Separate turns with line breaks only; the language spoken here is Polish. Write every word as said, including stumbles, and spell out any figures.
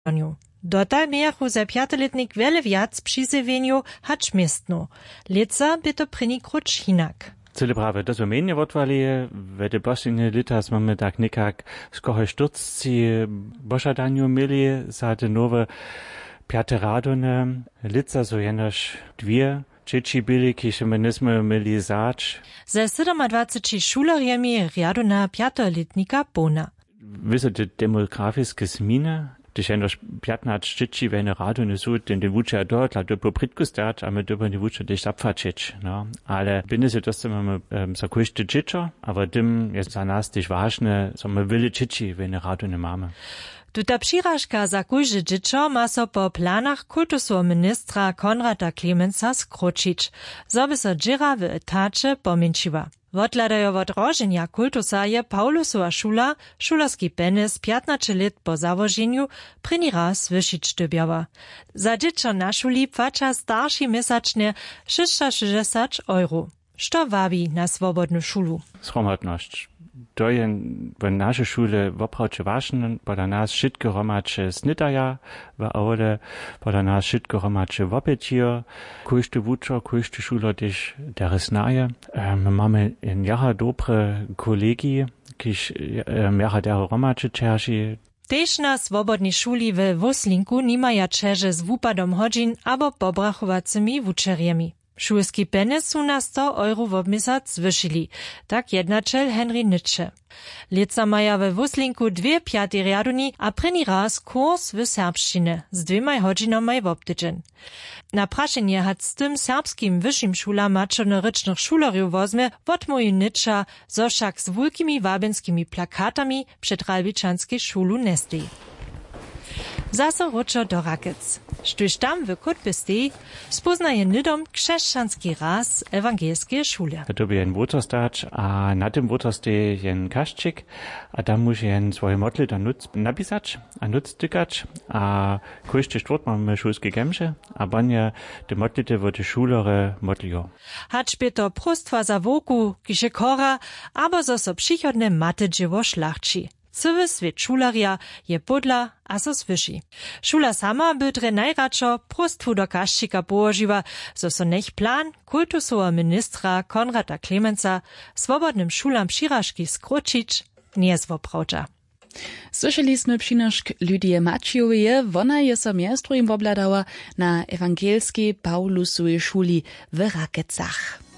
Dotal miachu za piatoletnik wiele wiac przyzywieniu hacz miestno. Lica by to prynikrucz hinak.
Cyle prawe, to zmienię w otwali, w te poslednie lata mamy tak nikak skoche sztuczci boszadaniu mieli za te nowe piate radone. Lica so jenoż dwie dzieci byli, kiedy myśmy mieli zać.
Ze dwudziestoma szulariami radona piatoletnika Bona.
Wiedzą te demografiskie zmiany? Když je nož pjatnač čiči vene radu nesu, den den vuče dort, la dopo pritkustat, a me dopo ne vuče dich zapfačič, no. Ale binde se dosta mamy um, za kušte čičo, aber dim je za nas dich važne, so me vili čiči vene radu ne mamy.
Tuta přiražka za kušte čičo ma so po planach kultusového ministra Konrada Klemensa skročič, zoby so džira v etače pominčiva. Wodladajo wot roženja kultusa je Paulusova šula, šularski penis piatnače let po założeniu pryni raz wyšić dybiała. Za dziecko na szuli płaca starszy mesacznie sześćdziesiąt euro. Što wabi na swobodną szulu?
Sromadność. To je v naše šule vopravče važno, poda nas šitko romače snitaja, v aule, poda nas šitko romače vopetijo, kujšte vučo, kujšte šulo tež deresnaje. My mamy in jaha dobre kolegi, kiž jaha dere romače čerži.
Tež na swobodnej szuli w Woslinku nimaja čerže z wupadom hodzin abo pobrachowacimi wučerjemi. Šulski penis su na sto euro w obmisac zwyšili, tak jednačel Henry Nitsche. Lica maja we Woslinku dwie piati riaduni a preni raz kurs w serbszczynie z dwiema hodzinami w obtydżen. Na praszenie hat z tym serbskim wyższym szulam maczonorycznych szulariów wozmie wotmoju Nitscha, zo však z wulkimi wabinskimi plakatami przed Ralbičanskiej szulu nestej. Zase ručo do Rakec. Štuž tam w Kutbystej spoznaje nidom krzeszczanski raz ewangelskiej szule.
To by jen wotostač, a na tym wotoste jen kaščik, a tam musi jen swoje modly da nuc napisać, a nuc tykać, a kujšte štvrt mamy šulske gemše, a banje de modlite wo de šulere modlio.
Hacz by to prostwa za woku, kiše kora, abo zo so přichodne mate dživo šlachči. Cywy svět šularja je podla a so svyši. Šula sama by dre najradšo prostwu do kaščika połožiła, so so nech plan kultusového ministra Konrada Klemensa swobodnym šulam přiražki skročić nie zwopravdža.
Słyszeliśmy przynoszk Lidie Macijowie, ona je so miastrojim wobladała na ewangelskiej Paulusowej szuli w Rakecach.